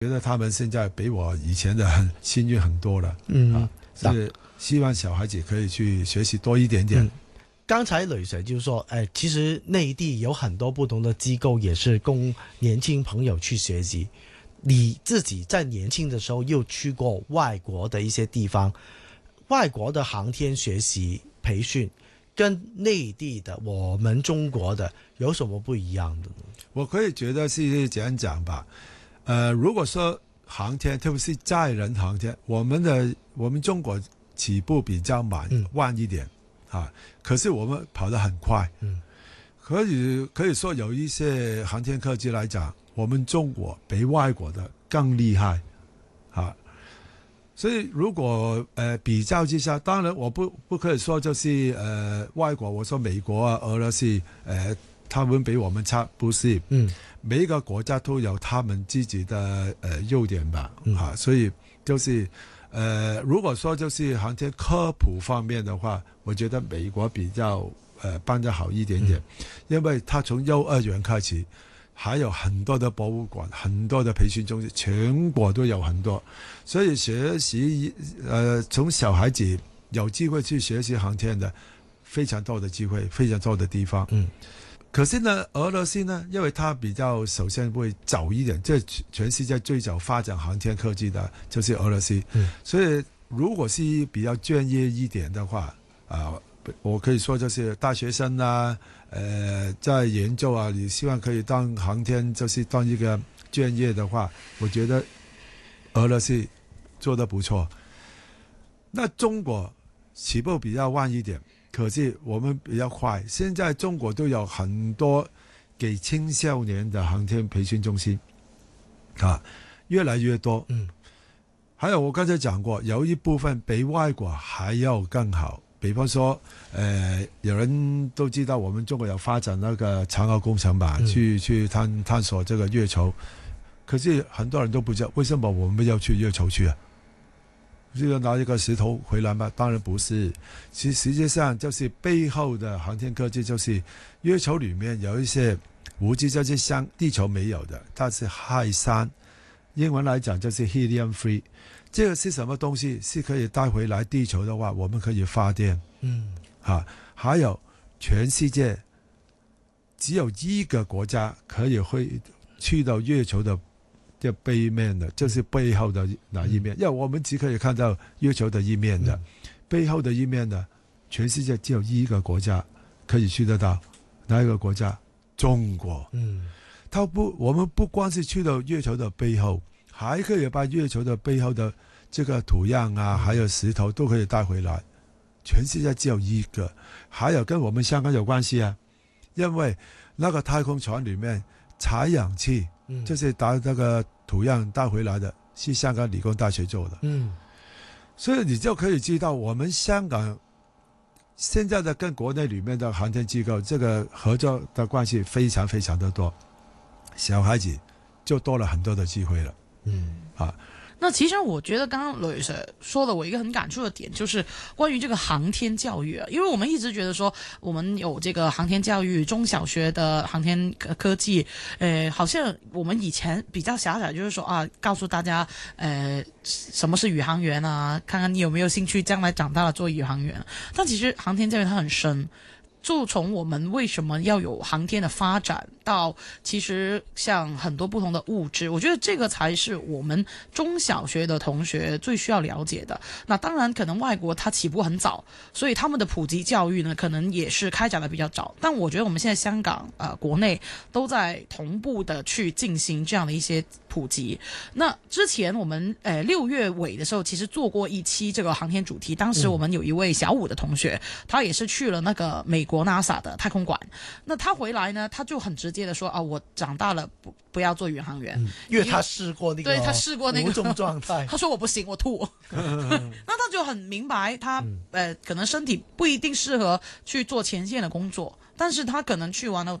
觉得他们现在比我以前的幸运很多了。是希望小孩子可以去学习多一点点。 刚才雷 Sir 就是说，其实内地有很多不同的机构也是供年轻朋友去学习。你自己在年轻的时候又去过外国的一些地方，外国的航天学习培训跟内地的我们中国的有什么不一样的呢？ 我可以觉得是这样讲吧，如果说航天，特别是载人航天，我们中国起步比较慢一点啊，可是我们跑得很快。可以说有一些航天科技来讲，我们中国比外国的更厉害啊。所以如果比较之下，当然我不可以说就是外国，我说美国啊、俄罗斯他们比我们差，不是。每一个国家都有他们自己的优点吧。所以就是如果说就是航天科普方面的话，我觉得美国比较办得好一点点，因为他从幼儿园开始，还有很多的博物馆，很多的培训中心，全国都有很多，所以学习从小孩子有机会去学习航天的非常多的机会，非常多的地方。可是呢，俄罗斯呢，因为它比较首先会早一点，这全世界最早发展航天科技的就是俄罗斯。所以如果是比较专业一点的话，我可以说就是大学生啊，在研究啊，你希望可以当航天，就是当一个专业的话，我觉得俄罗斯做得不错。那中国起步比较慢一点，可是我们比较快。现在中国都有很多给青少年的航天培训中心越来越多。还有我刚才讲过，有一部分比外国还要更好。比方说有人都知道我们中国有发展那个嫦娥工程吧，去探索这个月球。可是很多人都不知道为什么我们要去月球去啊？是要拿一个石头回来吗？当然不是。实际上就是背后的航天科技，就是月球里面有一些物质，就是像地球没有的，它是氦三，英文来讲就是 helium-3。这个是什么东西？是可以带回来地球的话，我们可以发电。还有全世界只有一个国家可以会去到月球的背面的，就是背后的那一面。因为我们只可以看到月球的一面的，背后的一面的，全世界只有一个国家可以去得到。哪一个国家？中国。我们不光是去到月球的背后，还可以把月球的背后的这个土壤啊，还有石头都可以带回来。全世界只有一个。还有跟我们香港有关系啊，因为那个太空船里面采氧气，就是把那个土壤带回来的，是香港理工大学做的。所以你就可以知道我们香港现在的跟国内里面的航天机构这个合作的关系非常非常的多，小孩子就多了很多的机会了。 那其实我觉得刚刚雷 Sir 说了我一个很感触的点，就是关于这个航天教育啊，因为我们一直觉得说我们有这个航天教育，中小学的航天科技，好像我们以前比较狭窄，就是说告诉大家什么是宇航员啊，看看你有没有兴趣将来长大了做宇航员。但其实航天教育它很深，就从我们为什么要有航天的发展，到其实像很多不同的物质，我觉得这个才是我们中小学的同学最需要了解的。那当然可能外国它起步很早，所以他们的普及教育呢可能也是开展的比较早，但我觉得我们现在香港国内都在同步的去进行这样的一些普及。那之前我们6月尾的时候其实做过一期这个航天主题，当时我们有一位小五的同学，他也是去了那个美国 NASA 的太空馆，那他回来呢，他就很直接的说我长大了不要做宇航员， 因为他试过那个， 对，他试过那个五种状态， 他说我不行，我吐。那他就很明白，他可能身体不一定适合去做前线的工作，但是他可能去完了，他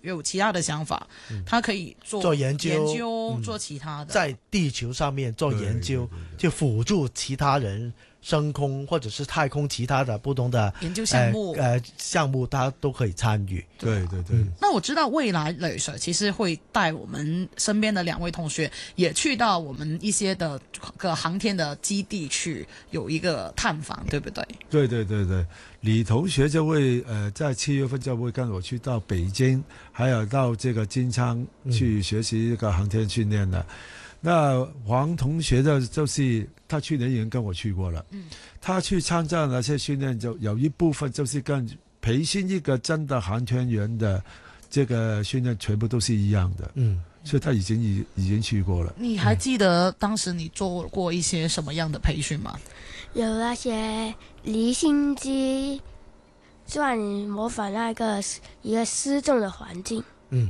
有其他的想法，他可以做研究做其他的， 在地球上面做研究，就辅助其他人升空或者是太空其他的不同的研究项目， 项目他都可以参与。 对对对。 那我知道未来雷 Sir 其实会带我们身边的2位同学也去到我们一些的个航天的基地去有一个探访，对不对？ 对对对对，李同学就会在7月份就会跟我去到北京，还有到这个金昌去学习这个航天训练的。那黄同学就是他去年已经跟我去过了，他去参加那些训练，就有一部分就是跟培训一个真的航天员的这个训练全部都是一样的，所以他已经去过了。 你还记得当时你做过一些什么样的培训吗？ 有那些离心机转模仿那个一个失重的环境。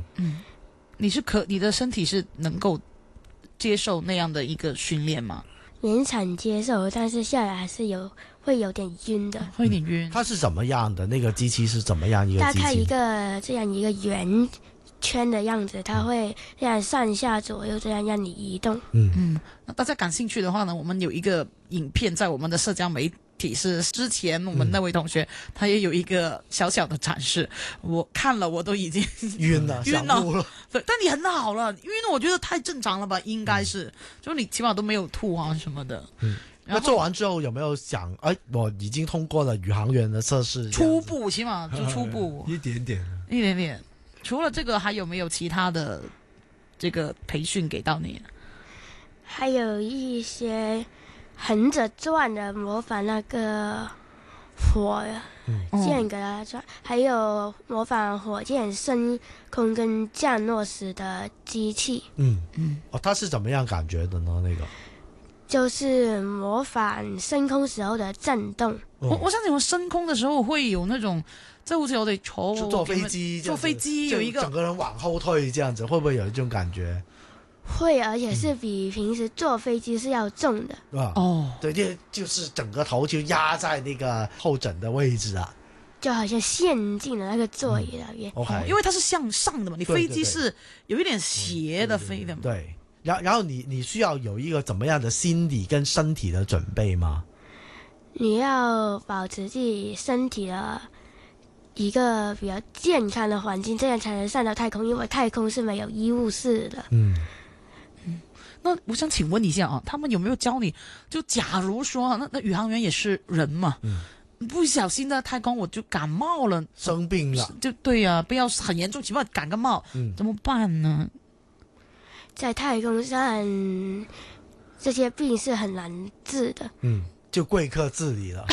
你的身体是能够接受那样的一个训练吗？ 勉强接受，但是下来还是会有点晕的。 会有点晕。 它是怎么样的？那个机器是怎么样一个机器？ 大概一个这样一个圆圈的样子，它会这样上下左右这样让你移动。 那大家感兴趣的话呢，我们有一个影片在我们的社交媒体，是之前我们那位同学他也有一个小小的展示，我看了我都已经晕了， 晕想吐了。 对，但你很好了，晕了我觉得太正常了吧，应该是，就你起码都没有吐啊什么的。 那做完之后有没有想，我已经通过了宇航员的测试？ 初步，起码就初步， 一点点。 除了这个，还有没有其他的这个培训给到你？ 还有一些横着转的，模仿那个火箭给它转，还有模仿火箭升空跟降落时的机器。 它是怎么样感觉的呢？那个就是模仿升空時候的震動。 我相信我升空的時候會有那種，即係好似我哋坐飛機有一個整個人往後退這樣子，會不會有一種感覺？ 會，而且是比平時坐飛機是要重的。 對，就是整個頭就壓在那個後枕的位置啊， 就好像陷進了那個座椅那邊。 因為它是向上的嘛，你飛機是有一點斜的飛的嘛。 對。然後你需要有一個怎麼樣的心理跟身體的準備嗎？ 你要保持自己身體的一個比較健康的環境，這樣才能上到太空，因為太空是沒有醫務室的。 那我想請問一下啊，他們有沒有教你，就假如說那宇航員也是人嘛，不小心在太空我就感冒了， 生病了， 就對啊，不要很嚴重，起碼感個冒，怎麼辦呢？ 在太空上，這些病是很難治的。 就貴客自理了。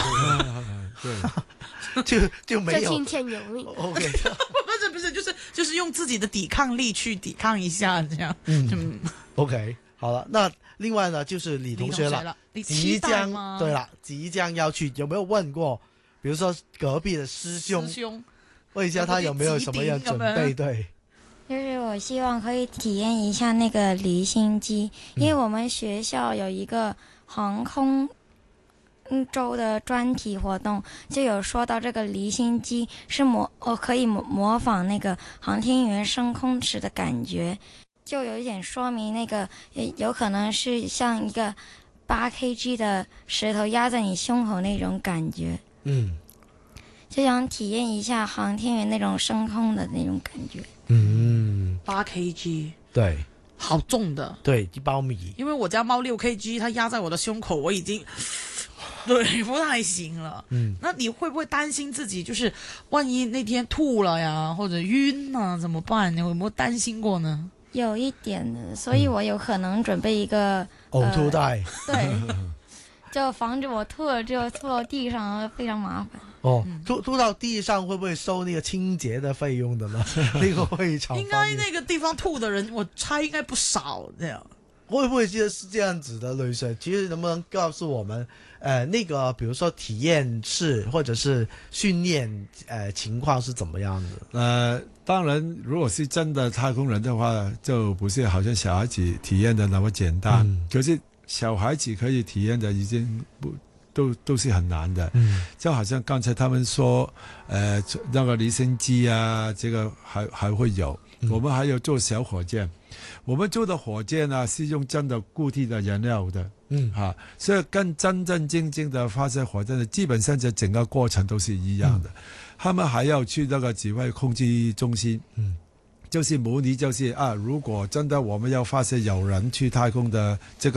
對， 就沒有。 這聽天由命。 OK， 不是，就是用自己的抵抗力去抵抗一下，這樣。 OK， 好了，那另外呢，就是李同學了， 你期待嗎？ 對了，即將要去，有沒有問過，比如說隔壁的師兄，問一下他有沒有什麼樣準備？對。 就是我希望可以體驗一下那個離心機，因為我們學校有一個航空周的專題活動，就有說到這個離心機是可以模仿那個航天員升空時的感覺，就有一點說明那個有可能是像一個8 kg 的石頭壓在你胸口那種感覺。就想體驗一下航天員那種升空的那種感覺。 8 kg， 對， 好重的， 對，1包米。 因為我家貓6 kg，它壓在我的胸口，我已經對不太行了。那你會不會擔心自己，就是萬一那天吐了呀，或者暈啊，怎麼辦？你有沒有擔心過呢？ 有一點的，所以我有可能準備一個嘔吐袋。 對。就防止我吐了之後吐到地上，非常麻煩。 吐到地上會不會收那個清潔的費用的呢？那個會場應該那個地方吐的人，我猜應該不少。這樣會不會是這樣子的類似？其實能不能告訴我們，那個比如說體驗室或者是訓練情況是怎麼樣的？ 當然，如果是真的太空人的話，就不是好像小孩子體驗的那麼簡單。可是小孩子可以體驗的已經都是很難的。就好像剛才他們說，那個離心機啊，這個還會有。 我们还有做小火箭。我们做的火箭呢是用真的固体的燃料的，所以跟真正经的发射火箭的基本上整个过程都是一样的。他们还要去那个指挥控制中心，就是模拟，就是如果真的我们要发射有人去太空的这个